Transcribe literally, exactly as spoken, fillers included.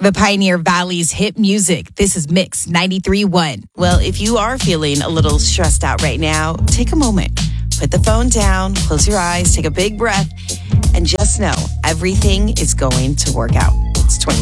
The Pioneer Valley's hit music. This is Mix ninety-three point one. Well, if you are feeling a little stressed out right now, take a moment. Put the phone down, close your eyes, take a big breath, and just know everything is going to work out. It's twenty minutes.